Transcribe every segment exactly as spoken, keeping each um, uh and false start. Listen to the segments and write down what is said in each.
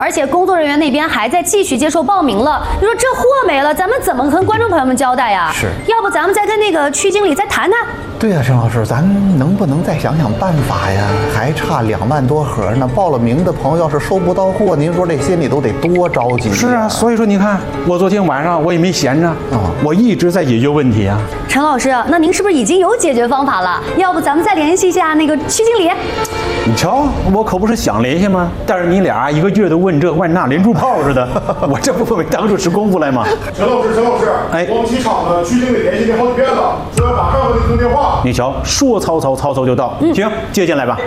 而且工作人员那边还在继续接受报名了。你说这货没了，咱们怎么跟观众朋友们交代呀？ 是， 要不咱们再跟那个区经理再谈谈？ 对呀、啊，陈老师，咱能不能再想想办法呀？还差两万多盒呢，报了名的朋友要是收不到货，您说这心里都得多着急、啊。 是啊，所以说你看，我昨天晚上我也没闲着啊、哦，我一直在解决问题啊。 陈老师，那您是不是已经有解决方法了？要不咱们再联系一下那个区经理？ 你瞧，我可不是想联系吗？但是你俩一个劲儿的问这问那，连珠炮似的，我这不没当出是功夫来吗？ 陈老师，陈老师，哎，黄旗厂的区经理联系您好几遍了，说要马上和您通电话。 你瞧，说曹操，曹操就到。嗯、行，接进来吧。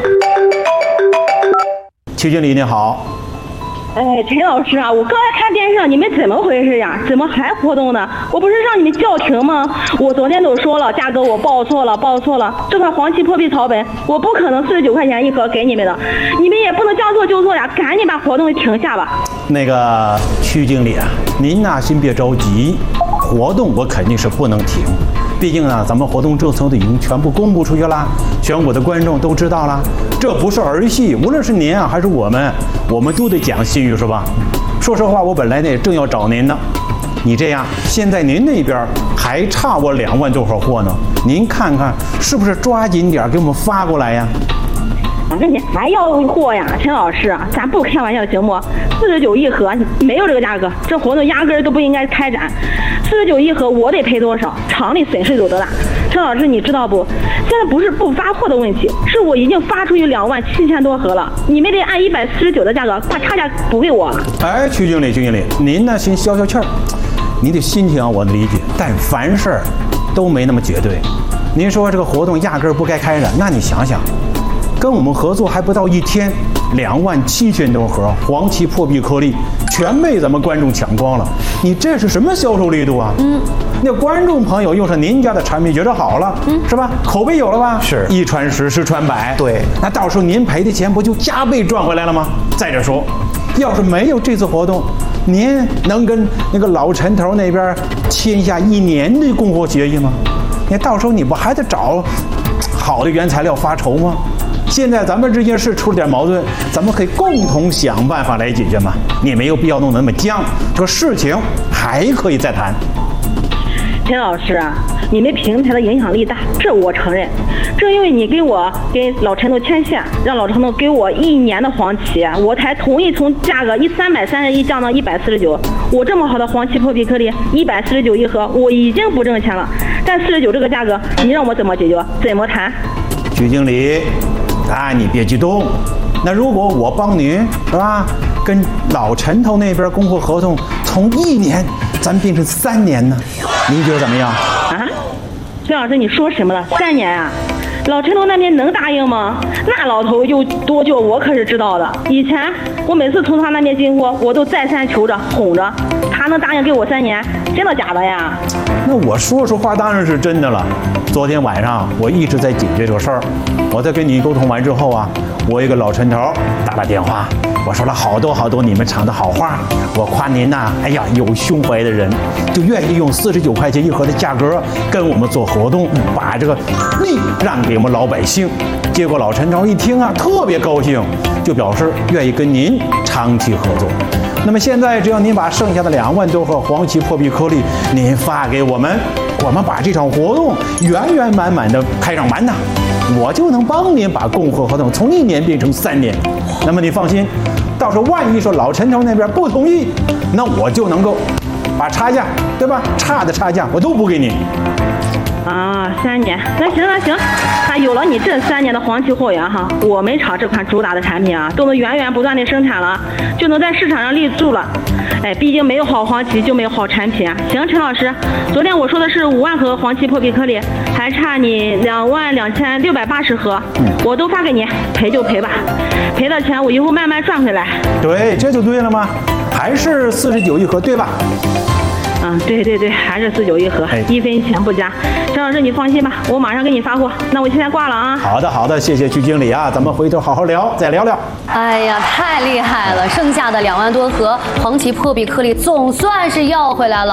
区经理您好。 哎，陈老师啊，我刚才看电视上，你们怎么回事呀？怎么还活动呢？我不是让你们叫停吗？我昨天都说了，价格我报错了，报错了。这款黄芪破壁草本，我不可能四十九块钱一盒给你们的，你们也不能将错就错呀，赶紧把活动给停下吧。 那个区经理啊，您呐先别着急，活动我肯定是不能停。毕竟呢，咱们活动政策都已经全部公布出去了，全国的观众都知道了，这不是儿戏。无论是您啊，还是我们，我们都得讲信誉，是吧？说实话，我本来呢正要找您呢。你这样，现在您那边还差我两万多盒货呢，您看看是不是抓紧点给我们发过来呀？ 反正你还要货呀，陈老师啊，咱不开玩笑行不？四十九一盒没有这个价格，这活动压根儿都不应该开展。四十九一盒我得赔多少？厂里损失有多大？陈老师你知道不？现在不是不发货的问题，是我已经发出去两万七千多盒了，你们得按一百四十九的价格把差价补给我。 哎，区经理，区经理，您呢先消消气儿。您的心情啊，我理解，但凡事都没那么绝对。您说这个活动压根儿不该开展，那你想想。跟我们合作还不到一天，两万七千多盒黄芪破壁颗粒全被咱们观众抢光了，你这是什么销售力度啊？嗯，那观众朋友用上您家的产品，觉得好了，嗯，是吧？口碑有了吧？ 是， 一传十，十传百。 对， 那到时候您赔的钱不就加倍赚回来了吗？再者说，要是没有这次活动，您能跟那个老陈头那边签下一年的供货协议吗？你到时候你不还得找好的原材料发愁吗？现在咱们之间是出了点矛盾，咱们可以共同想办法来解决嘛。你没有必要弄得那么僵，这个事情还可以再谈。 陈老师啊，你们平台的影响力大，这我承认。正因为你给我跟老陈头牵线，让老陈头给我一年的黄芪，我才同意从价格一三百三十一降到一百四十九。我这么好的黄芪破壁颗粒，一百四十九一盒，我已经不挣钱了。但四十九这个价格，你让我怎么解决？怎么谈？ 徐经理。啊，你别激动。那如果我帮您是吧，跟老陈头那边供货合同从一年咱变成三年呢，您觉得怎么样？ 啊，崔老师，你说什么了？三年啊？老陈头那边能答应吗？那老头有多久，我可是知道的。以前我每次从他那边进货，我都再三求着哄着，他能答应给我三年？真的假的呀？ 那我说说话当然是真的了。昨天晚上我一直在解决这个事儿，我在跟你沟通完之后啊，我一个老陈头打了电话，我说了好多好多你们厂的好话，我夸您呐、啊，哎呀，有胸怀的人，就愿意用四十九块钱一盒的价格跟我们做活动，把这个利让给我们老百姓。结果老陈头一听啊，特别高兴，就表示愿意跟您长期合作。那么现在只要您把剩下的两万多盒黄芪破壁颗粒您发给我们，我们把这场活动圆圆满满的开上完呢，我就能帮您把供货合同从一年变成三年。那么你放心，到时候万一说老陈头那边不同意，那我就能够把差价，对吧？差的差价我都补给你。 啊，三年，那行那行，那有了你这三年的黄芪货源哈，我们厂这款主打的产品啊，都能源源不断的生产了，就能在市场上立住了。哎，毕竟没有好黄芪就没有好产品啊。行，陈老师，昨天我说的是五万盒黄芪破壁颗粒，还差你两万两千六百八十盒，我都发给你，赔就赔吧，赔的钱我以后慢慢赚回来。 对，这就对了吗？还是四十九一盒，对吧？ 嗯，对对对，还是四九一盒，一分钱不加。陈老师，你放心吧，我马上给你发货。那我现在挂了啊。 好的好的，谢谢区经理啊，咱们回头好好聊，再聊聊。 哎呀，太厉害了！剩下的两万多盒黄芪破壁颗粒总算是要回来了。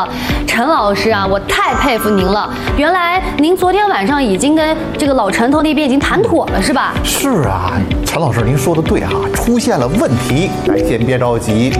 陈老师啊，我太佩服您了。原来您昨天晚上已经跟这个老陈头那边已经谈妥了，是吧？ 是啊，陈老师您说的对哈、啊，出现了问题，咱先别着急。